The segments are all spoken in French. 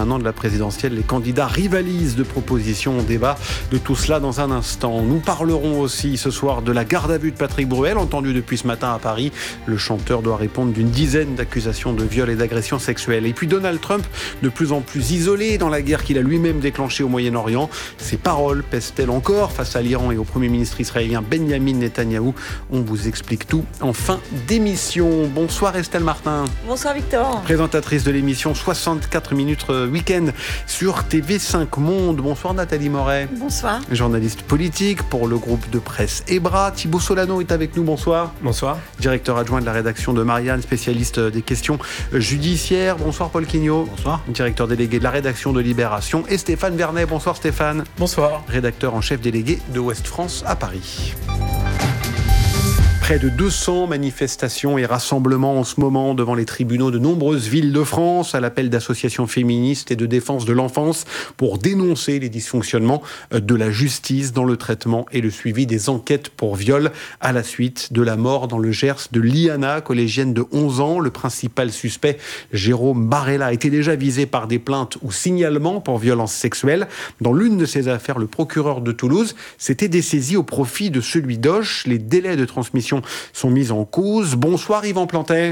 un an de la présidentielle, les candidats rivalisent de propositions. On débat de tout cela dans un instant. Nous parlerons aussi ce soir de la garde à vue de Patrick Bruel, entendu depuis ce matin à Paris. Le chanteur doit répondre d'une dizaine d'accusations de viol et d'agression sexuelle. Et puis Donald Trump, de plus en plus isolé dans la guerre qu'il a lui-même déclenchée au Moyen-Orient. Ses paroles pèsent-elles encore face à l'Iran et au Premier ministre israélien Benjamin Netanyahou? On vous explique tout en fin d'émission. Bonsoir Estelle Martin. Bonsoir Victor. Présentatrice de l'émission 64 minutes week-end sur TV5 Monde. Bonsoir Nathalie Moret. Bonsoir. Journaliste politique pour le groupe de presse EBRA. Thibaut Solano est avec nous. Bonsoir. Bonsoir. Directeur adjoint de la rédaction de Marianne, spécialiste des questions judiciaires. Bonsoir Paul Quignot. Bonsoir. Directeur délégué de la rédaction de Libération. Et Stéphane Vernet. Bonsoir Stéphane. Bonsoir. Rédacteur en chef délégué de Ouest France à Paris. Près de 200 manifestations et rassemblements en ce moment devant les tribunaux de nombreuses villes de France à l'appel d'associations féministes et de défense de l'enfance pour dénoncer les dysfonctionnements de la justice dans le traitement et le suivi des enquêtes pour viol à la suite de la mort dans le Gers de Liana, collégienne de 11 ans. Le principal suspect, Jérôme Barella, a été déjà visé par des plaintes ou signalements pour violences sexuelles. Dans l'une de ces affaires, le procureur de Toulouse s'était dessaisi au profit de celui d'Auch. Les délais de transmission sont mis en cause. Bonsoir Yvan Plantet.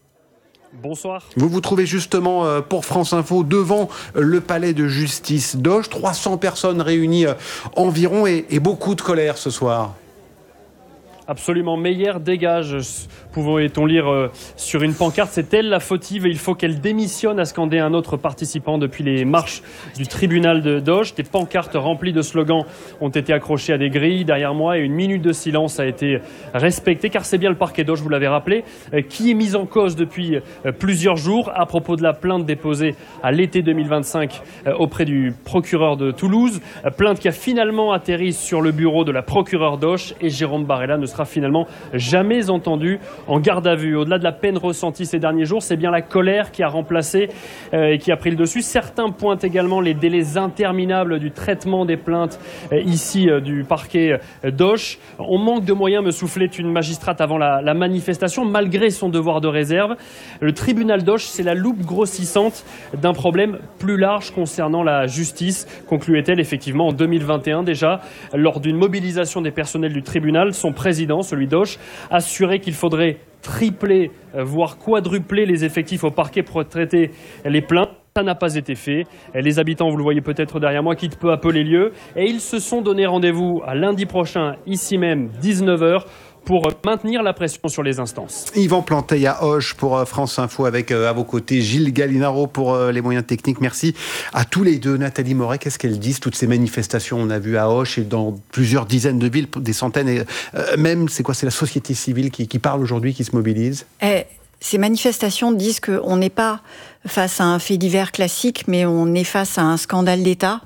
Bonsoir. Vous vous trouvez justement pour France Info devant le palais de justice d'Auch. 300 personnes réunies environ et beaucoup de colère ce soir. Absolument. Meyer dégage, pouvait-on lire sur une pancarte. C'est elle la fautive et il faut qu'elle démissionne, a scandé un autre participant depuis les marches du tribunal d'Auch. Des pancartes remplies de slogans ont été accrochées à des grilles derrière moi et une minute de silence a été respectée car c'est bien le parquet d'Auch, vous l'avez rappelé, qui est mis en cause depuis plusieurs jours à propos de la plainte déposée à l'été 2025 auprès du procureur de Toulouse. Plainte qui a finalement atterri sur le bureau de la procureure d'Auch et Jérôme Barella ne sera finalement jamais entendu en garde à vue. Au-delà de la peine ressentie ces derniers jours, c'est bien la colère qui a remplacé et qui a pris le dessus. Certains pointent également les délais interminables du traitement des plaintes ici du parquet d'Auch. On manque de moyens, me soufflait une magistrate avant la manifestation, malgré son devoir de réserve. Le tribunal d'Auch, c'est la loupe grossissante d'un problème plus large concernant la justice, concluait-elle effectivement en 2021 déjà, lors d'une mobilisation des personnels du tribunal. Son président, celui d'Auch, assurait qu'il faudrait tripler, voire quadrupler les effectifs au parquet pour traiter les plaintes. Ça n'a pas été fait. Les habitants, vous le voyez peut-être derrière moi, quittent peu à peu les lieux. Et ils se sont donné rendez-vous à lundi prochain, ici même, 19h, pour maintenir la pression sur les instances. Yvan Plantet à Auch pour France Info avec à vos côtés Gilles Gallinaro pour les moyens techniques. Merci à tous les deux. Nathalie Moret, qu'est-ce qu'elles disent, toutes ces manifestations? On a vu à Auch et dans plusieurs dizaines de villes, des centaines, et même, c'est la société civile qui parle aujourd'hui, qui se mobilise? Ces manifestations disent qu'on n'est pas face à un fait divers classique, mais on est face à un scandale d'État.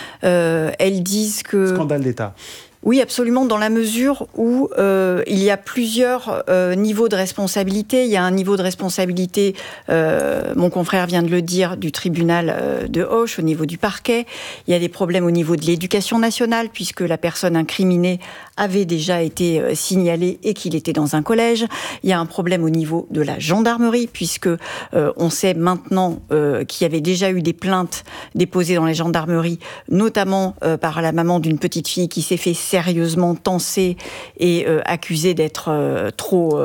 Elles disent que... Scandale d'État. Oui, absolument, dans la mesure où il y a plusieurs niveaux de responsabilité. Il y a un niveau de responsabilité, mon confrère vient de le dire, du tribunal de Auch, au niveau du parquet. Il y a des problèmes au niveau de l'éducation nationale, puisque la personne incriminée avait déjà été signalée et qu'il était dans un collège. Il y a un problème au niveau de la gendarmerie, puisque on sait maintenant qu'il y avait déjà eu des plaintes déposées dans les gendarmeries, notamment par la maman d'une petite fille qui s'est fait sérieusement tensée et accusée d'être trop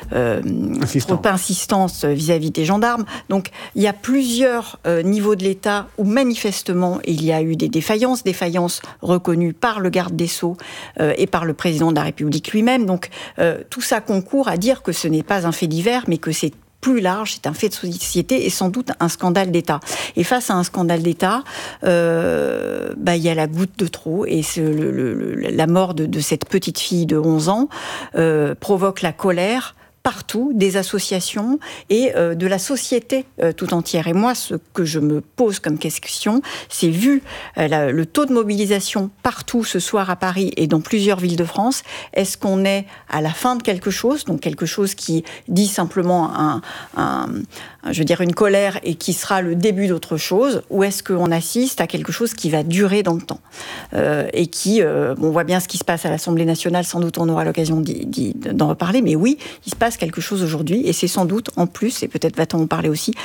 insistante vis-à-vis des gendarmes. Donc, il y a plusieurs niveaux de l'État où, manifestement, il y a eu des défaillances reconnues par le garde des Sceaux et par le président de la République lui-même. Donc, tout ça concourt à dire que ce n'est pas un fait divers, mais que c'est plus large, c'est un fait de société et sans doute un scandale d'État. Et face à un scandale d'État, il y a la goutte de trop et la mort de cette petite fille de 11 ans provoque la colère partout, des associations et de la société tout entière. Et moi, ce que je me pose comme question, c'est vu le taux de mobilisation partout ce soir à Paris et dans plusieurs villes de France, est-ce qu'on est à la fin de quelque chose, donc quelque chose qui dit simplement je veux dire, une colère et qui sera le début d'autre chose, ou est-ce qu'on assiste à quelque chose qui va durer dans le temps et qui, on voit bien ce qui se passe à l'Assemblée nationale, sans doute on aura l'occasion d'en reparler, mais oui, il se passe quelque chose aujourd'hui, et c'est sans doute en plus, et peut-être va-t-on en parler aussi,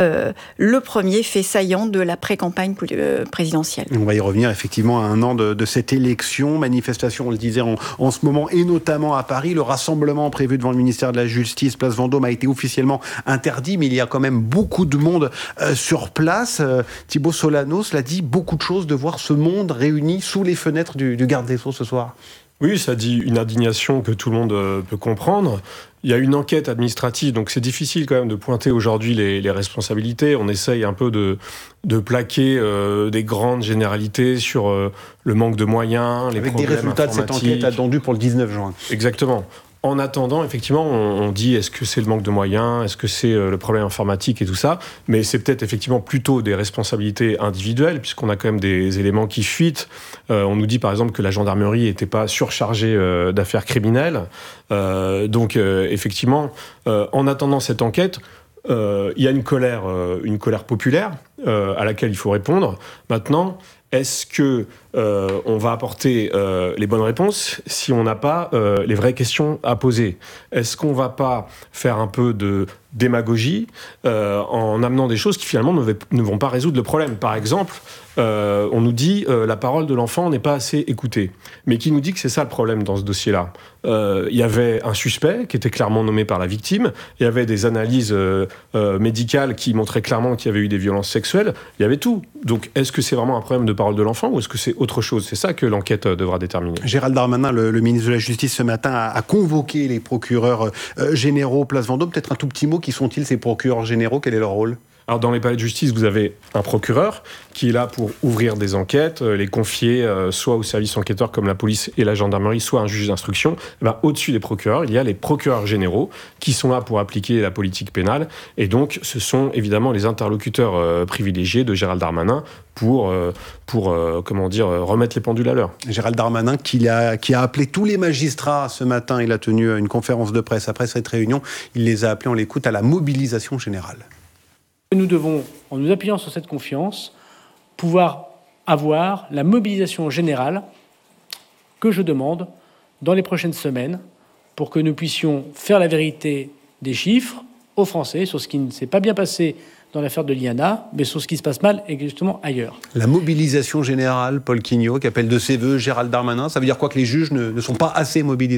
le premier fait saillant de la pré-campagne présidentielle. On va y revenir effectivement à un an de cette élection, manifestation, on le disait en ce moment, et notamment à Paris. Le rassemblement prévu devant le ministère de la Justice, place Vendôme, a été officiellement interdit, mais il y a quand même beaucoup de monde sur place. Thibaut Solano, cela dit beaucoup de choses de voir ce monde réuni sous les fenêtres du garde des Sceaux ce soir. Oui, ça dit une indignation que tout le monde peut comprendre. Il y a une enquête administrative, donc c'est difficile quand même de pointer aujourd'hui les responsabilités. On essaye un peu de plaquer des grandes généralités sur le manque de moyens, les avec problèmes des résultats de cette enquête attendus pour le 19 juin. Exactement. En attendant, effectivement, on dit est-ce que c'est le manque de moyens, est-ce que c'est le problème informatique et tout ça, mais c'est peut-être effectivement plutôt des responsabilités individuelles, puisqu'on a quand même des éléments qui fuitent. On nous dit par exemple que la gendarmerie n'était pas surchargée d'affaires criminelles. Donc effectivement, en attendant cette enquête, il y a une colère populaire à laquelle il faut répondre. Maintenant, est-ce que on va apporter les bonnes réponses si on n'a pas les vraies questions à poser? Est-ce qu'on ne va pas faire un peu de démagogie en amenant des choses qui finalement ne vont pas résoudre le problème? Par exemple, on nous dit la parole de l'enfant n'est pas assez écoutée. Mais qui nous dit que c'est ça le problème dans ce dossier-là? Il y avait un suspect qui était clairement nommé par la victime, il y avait des analyses médicales qui montraient clairement qu'il y avait eu des violences sexuelles, il y avait tout. Donc est-ce que c'est vraiment un problème de parole de l'enfant ou est-ce que c'est autre chose? C'est ça que l'enquête devra déterminer. Gérald Darmanin, le ministre de la Justice, ce matin, a convoqué les procureurs généraux place Vendôme. Peut-être un tout petit mot, qui sont-ils ces procureurs généraux? Quel est leur rôle? Alors dans les palais de justice, vous avez un procureur qui est là pour ouvrir des enquêtes, les confier soit aux services enquêteurs comme la police et la gendarmerie, soit à un juge d'instruction. Au-dessus des procureurs, il y a les procureurs généraux qui sont là pour appliquer la politique pénale. Et donc, ce sont évidemment les interlocuteurs privilégiés de Gérald Darmanin pour remettre les pendules à l'heure. Gérald Darmanin qui a appelé tous les magistrats ce matin. Il a tenu une conférence de presse après cette réunion. Il les a appelés, on l'écoute, à la mobilisation générale. Nous devons, en nous appuyant sur cette confiance, pouvoir avoir la mobilisation générale que je demande dans les prochaines semaines pour que nous puissions faire la vérité des chiffres aux Français sur ce qui ne s'est pas bien passé dans l'affaire de l'IANA, mais sur ce qui se passe mal et justement ailleurs. La mobilisation générale, Paul Quignot, qui appelle de ses voeux Gérald Darmanin, ça veut dire quoi, que les juges ne sont pas assez mobilisés ?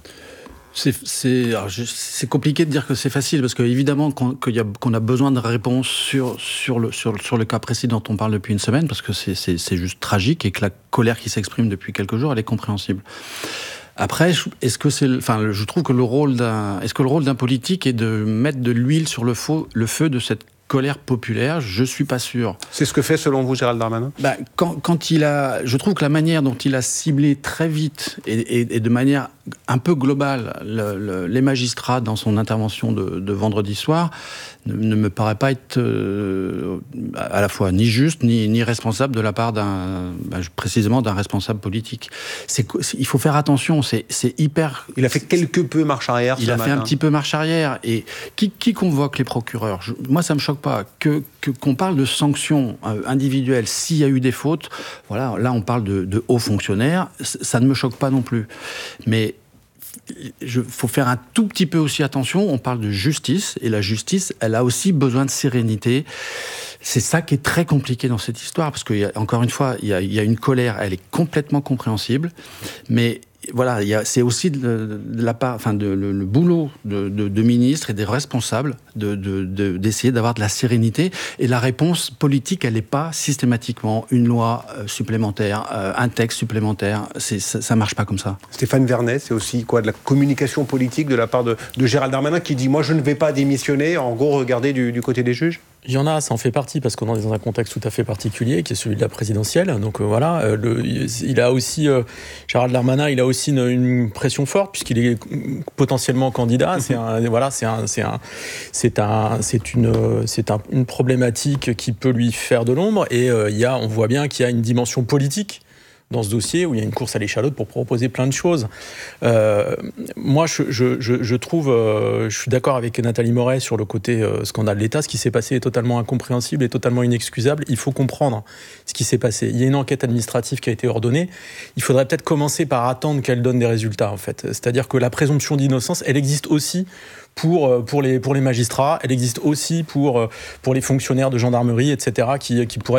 C'est compliqué de dire que c'est facile, parce qu'évidemment qu'on a besoin de réponses sur le cas précis dont on parle depuis une semaine, parce que c'est juste tragique, et que la colère qui s'exprime depuis quelques jours, elle est compréhensible. Après, je trouve que le rôle d'un politique est de mettre de l'huile sur le feu de cette colère populaire, je suis pas sûr. C'est ce que fait selon vous Gérald Darmanin ? Je trouve que la manière dont il a ciblé très vite et de manière un peu globale les magistrats dans son intervention de vendredi soir ne me paraît pas être à la fois ni juste ni responsable de la part précisément d'un responsable politique. Il faut faire attention, c'est hyper... Il a fait quelque peu marche arrière ce matin. Il a fait un petit peu marche arrière. Et qui convoque les procureurs ? Moi, ça me choque pas qu'on parle de sanctions individuelles s'il y a eu des fautes. Voilà, là on parle de hauts fonctionnaires, ça ne me choque pas non plus. Mais il faut faire un tout petit peu aussi attention, on parle de justice, et la justice, elle a aussi besoin de sérénité. C'est ça qui est très compliqué dans cette histoire, parce qu'encore une fois, il y a une colère, elle est complètement compréhensible, mais voilà, c'est aussi le boulot de ministres et des responsables d'essayer d'avoir de la sérénité. Et la réponse politique, elle n'est pas systématiquement une loi supplémentaire, un texte supplémentaire. Ça marche pas comme ça. Stéphane Vernet, c'est aussi de la communication politique de la part de Gérald Darmanin qui dit « moi je ne vais pas démissionner », en gros regardez du côté des juges. Il y en a, ça en fait partie, parce qu'on est dans un contexte tout à fait particulier, qui est celui de la présidentielle. Donc il a aussi, Gérald Darmanin, il a aussi une pression forte, puisqu'il est potentiellement candidat. C'est une problématique qui peut lui faire de l'ombre. Et on voit bien qu'il y a une dimension politique dans ce dossier où il y a une course à l'échalote pour proposer plein de choses. Moi, je trouve, je suis d'accord avec Nathalie Moret sur le côté scandale de l'État. Ce qui s'est passé est totalement incompréhensible et totalement inexcusable. Il faut comprendre ce qui s'est passé. Il y a une enquête administrative qui a été ordonnée. Il faudrait peut-être commencer par attendre qu'elle donne des résultats, en fait. C'est-à-dire que la présomption d'innocence, elle existe aussi pour les magistrats, elle existe aussi pour les fonctionnaires de gendarmerie, etc., qui pourraient